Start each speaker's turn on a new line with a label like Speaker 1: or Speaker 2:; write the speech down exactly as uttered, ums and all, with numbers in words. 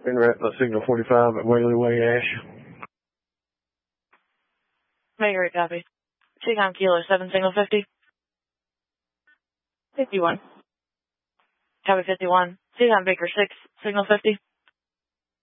Speaker 1: In red, uh, signal forty-five at Whaley Way, Ash.
Speaker 2: Baker eight, copy. Seacom Kilo seven, signal fifty. fifty-one. Copy fifty-one. Seacom Baker six, signal fifty.